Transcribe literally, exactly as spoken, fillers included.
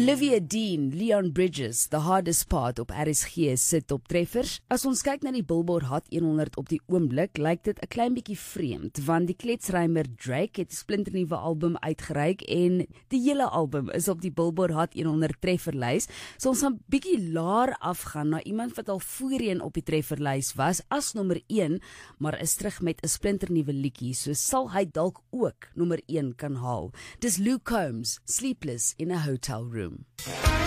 Olivia Dean, Leon Bridges, The Hardest Part op R S G sit op treffers. As ons kyk na die Billboard Hot honderd op die oomblik, lyk dit 'n klein bietjie vreemd, want die kletsrymer Drake het 'n splinternuwe album uitgereik en die hele album is op die Billboard Hot honderd trefferlys. So ons gaan bietjie laer afgaan na iemand wat al voorheen op die trefferlys was as nommer een, maar is terug met 'n splinternuwe liedjie, so sal hy dalk ook nommer een kan haal. Dis Luke Combs, Sleepless in a Hotel Room.